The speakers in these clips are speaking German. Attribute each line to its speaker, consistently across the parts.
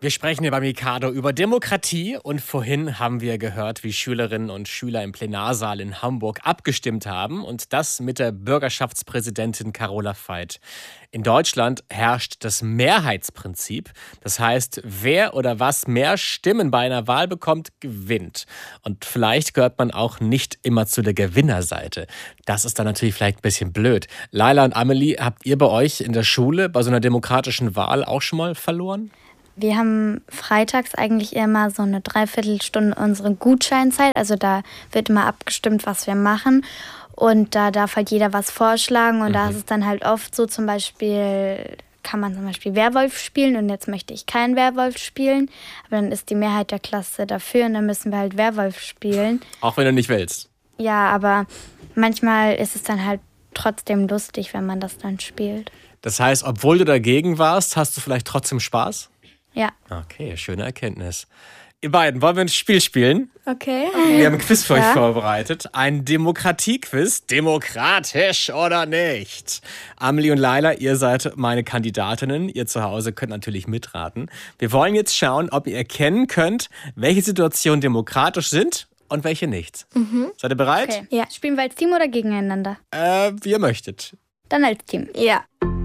Speaker 1: Wir sprechen hier bei Mikado über Demokratie und vorhin haben wir gehört, wie Schülerinnen und Schüler im Plenarsaal in Hamburg abgestimmt haben und das mit der Bürgerschaftspräsidentin Carola Veit. In Deutschland herrscht das Mehrheitsprinzip. Das heißt, wer oder was mehr Stimmen bei einer Wahl bekommt, gewinnt. Und vielleicht gehört man auch nicht immer zu der Gewinnerseite. Das ist dann natürlich vielleicht ein bisschen blöd. Laila und Amelie, habt ihr bei euch in der Schule bei so einer demokratischen Wahl auch schon mal verloren?
Speaker 2: Wir haben freitags eigentlich immer so eine Dreiviertelstunde unsere Gutscheinzeit. Also da wird immer abgestimmt, was wir machen. Und da darf halt jeder was vorschlagen. Und da ist es dann halt oft so, zum Beispiel kann man zum Beispiel Werwolf spielen. Und jetzt möchte ich keinen Werwolf spielen. Aber dann ist die Mehrheit der Klasse dafür. Und dann müssen wir halt Werwolf spielen.
Speaker 1: Auch wenn du nicht willst?
Speaker 2: Ja, aber manchmal ist es dann halt trotzdem lustig, wenn man das dann spielt.
Speaker 1: Das heißt, obwohl du dagegen warst, hast du vielleicht trotzdem Spaß?
Speaker 2: Ja.
Speaker 1: Okay, schöne Erkenntnis. Ihr beiden, wollen wir ein Spiel spielen?
Speaker 3: Okay.
Speaker 1: Wir haben ein Quiz für euch vorbereitet. Ein Demokratiequiz. Demokratisch oder nicht? Amelie und Laila, ihr seid meine Kandidatinnen. Ihr zu Hause könnt natürlich mitraten. Wir wollen jetzt schauen, ob ihr erkennen könnt, welche Situationen demokratisch sind und welche nicht. Seid ihr bereit?
Speaker 2: Okay. Ja. Spielen wir als Team oder gegeneinander?
Speaker 1: Wie ihr möchtet.
Speaker 2: Dann als Team.
Speaker 3: Ja.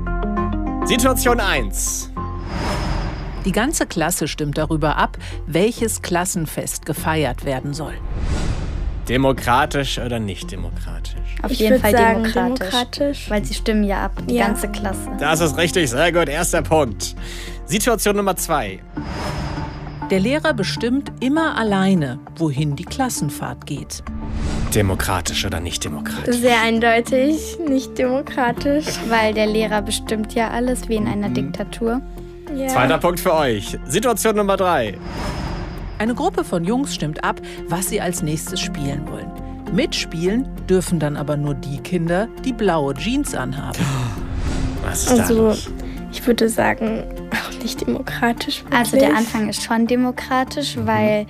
Speaker 1: Situation 1.
Speaker 4: Die ganze Klasse stimmt darüber ab, welches Klassenfest gefeiert werden soll.
Speaker 1: Demokratisch oder nicht demokratisch?
Speaker 2: Auf jeden Fall
Speaker 3: sagen,
Speaker 2: demokratisch. Weil sie stimmen ja ab, die ganze Klasse.
Speaker 1: Das ist richtig, sehr gut. Erster Punkt. Situation Nummer 2.
Speaker 4: Der Lehrer bestimmt immer alleine, wohin die Klassenfahrt geht.
Speaker 1: Demokratisch oder nicht demokratisch?
Speaker 3: Sehr eindeutig, nicht demokratisch.
Speaker 2: Weil der Lehrer bestimmt ja alles, wie in einer Diktatur.
Speaker 3: Ja.
Speaker 1: Zweiter Punkt für euch. Situation Nummer 3.
Speaker 4: Eine Gruppe von Jungs stimmt ab, was sie als nächstes spielen wollen. Mitspielen dürfen dann aber nur die Kinder, die blaue Jeans anhaben.
Speaker 1: Was ist da
Speaker 3: Also,
Speaker 1: los?
Speaker 3: ich würde sagen, auch nicht demokratisch. Wirklich.
Speaker 2: Also der Anfang ist schon demokratisch, weil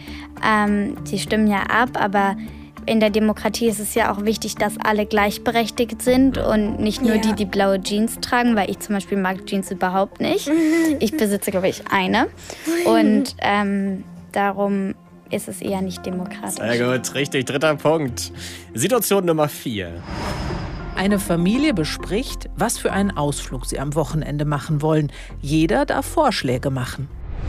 Speaker 2: die stimmen ja ab, aber in der Demokratie ist es ja auch wichtig, dass alle gleichberechtigt sind und nicht nur die blaue Jeans tragen, weil ich zum Beispiel mag Jeans überhaupt nicht. Ich besitze, glaube ich, eine. Und darum ist es eher nicht demokratisch.
Speaker 1: Sehr gut, richtig. Dritter Punkt. Situation Nummer 4.
Speaker 4: Eine Familie bespricht, was für einen Ausflug sie am Wochenende machen wollen. Jeder darf Vorschläge machen.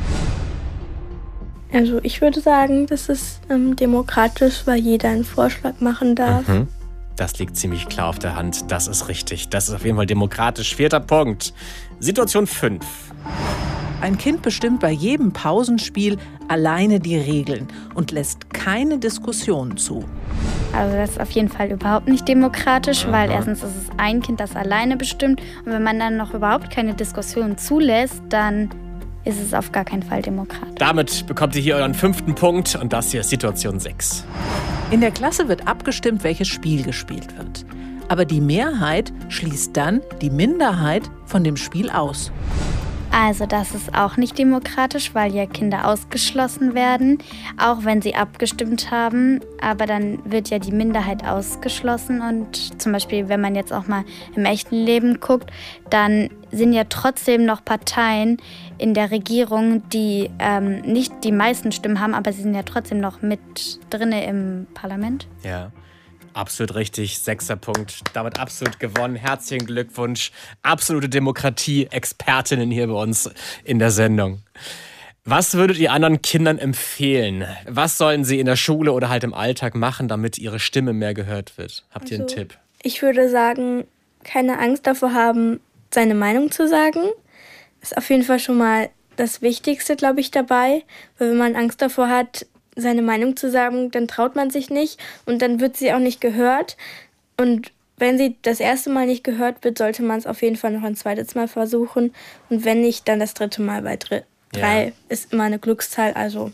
Speaker 3: Also ich würde sagen, das ist demokratisch, weil jeder einen Vorschlag machen darf.
Speaker 1: Das liegt ziemlich klar auf der Hand. Das ist richtig. Das ist auf jeden Fall demokratisch. 4. Punkt. Situation 5.
Speaker 4: Ein Kind bestimmt bei jedem Pausenspiel alleine die Regeln und lässt keine Diskussionen zu.
Speaker 2: Also das ist auf jeden Fall überhaupt nicht demokratisch, weil erstens ist es ein Kind, das alleine bestimmt. Und wenn man dann noch überhaupt keine Diskussion zulässt, dann ist es auf gar keinen Fall demokratisch.
Speaker 1: Damit bekommt ihr hier euren 5. Punkt und das hier ist Situation 6.
Speaker 4: In der Klasse wird abgestimmt, welches Spiel gespielt wird. Aber die Mehrheit schließt dann die Minderheit von dem Spiel aus.
Speaker 2: Also das ist auch nicht demokratisch, weil ja Kinder ausgeschlossen werden, auch wenn sie abgestimmt haben. Aber dann wird ja die Minderheit ausgeschlossen und zum Beispiel, wenn man jetzt auch mal im echten Leben guckt, dann sind ja trotzdem noch Parteien in der Regierung, die nicht die meisten Stimmen haben, aber sie sind ja trotzdem noch mit drinne im Parlament.
Speaker 1: Ja. Absolut richtig, 6. Punkt. Damit absolut gewonnen. Herzlichen Glückwunsch. Absolute Demokratie-Expertinnen hier bei uns in der Sendung. Was würdet ihr anderen Kindern empfehlen? Was sollen sie in der Schule oder halt im Alltag machen, damit ihre Stimme mehr gehört wird? Habt ihr einen Tipp?
Speaker 3: Ich würde sagen, keine Angst davor haben, seine Meinung zu sagen. Ist auf jeden Fall schon mal das Wichtigste, glaube ich, dabei. Weil wenn man Angst davor hat, seine Meinung zu sagen, dann traut man sich nicht und dann wird sie auch nicht gehört. Und wenn sie das erste Mal nicht gehört wird, sollte man es auf jeden Fall noch ein zweites Mal versuchen. Und wenn nicht, dann das dritte Mal, weil 3 ist immer eine Glückszahl, also.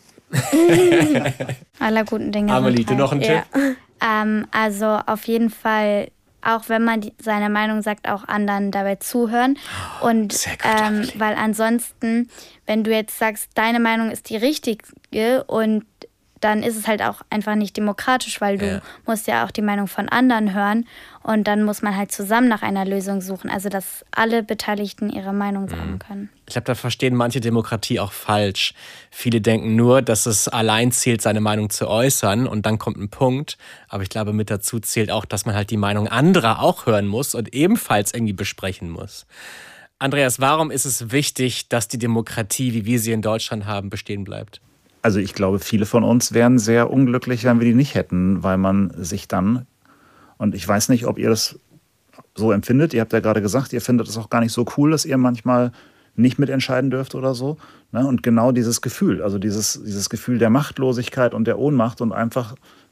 Speaker 2: Aller guten Dinge.
Speaker 1: Amelie, du noch einen Tipp?
Speaker 2: Also auf jeden Fall, auch wenn man seine Meinung sagt, auch anderen dabei zuhören. Und
Speaker 1: sehr gut,
Speaker 2: weil ansonsten, wenn du jetzt sagst, deine Meinung ist die richtige und dann ist es halt auch einfach nicht demokratisch, weil du musst ja auch die Meinung von anderen hören und dann muss man halt zusammen nach einer Lösung suchen, also dass alle Beteiligten ihre Meinung sagen können.
Speaker 1: Ich glaube, da verstehen manche Demokratie auch falsch. Viele denken nur, dass es allein zählt, seine Meinung zu äußern und dann kommt ein Punkt. Aber ich glaube, mit dazu zählt auch, dass man halt die Meinung anderer auch hören muss und ebenfalls irgendwie besprechen muss. Andreas, warum ist es wichtig, dass die Demokratie, wie wir sie in Deutschland haben, bestehen bleibt?
Speaker 5: Also ich glaube, viele von uns wären sehr unglücklich, wenn wir die nicht hätten, weil man sich dann, und ich weiß nicht, ob ihr das so empfindet, ihr habt ja gerade gesagt, ihr findet es auch gar nicht so cool, dass ihr manchmal nicht mitentscheiden dürft oder so. Ne? Und genau dieses Gefühl, also dieses Gefühl der Machtlosigkeit und der Ohnmacht und einfach